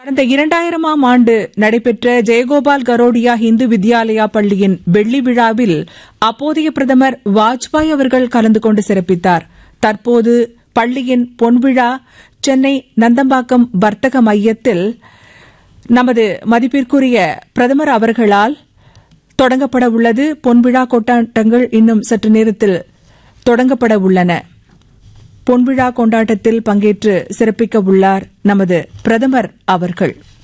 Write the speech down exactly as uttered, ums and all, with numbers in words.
கடந்த இரண்டாயிரமாம் ஆண்டு நடைபெற்ற ஜெயகோபால் கரோடியா இந்து வித்யாலயா பள்ளியின் வெள்ளி விழாவில் அப்போதைய பிரதமர் வாஜ்பாய் அவர்கள் கலந்து கொண்டு சிறப்பித்தார். தற்போது பள்ளியின் பொன்விழா சென்னை நந்தம்பாக்கம் வர்த்தக மையத்தில் நமது மதிப்பிற்குரிய பிரதமர் அவர்களால் தொடங்கப்பட உள்ளது. பொன்விழா கொண்டாட்டங்கள் இன்னும் சற்று நேரத்தில் தொடங்கப்பட உள்ளன. பொன்விழா கொண்டாட்டத்தில் பங்கேற்று சிறப்பிக்க உள்ளார் நமது பிரதமர் அவர்கள்.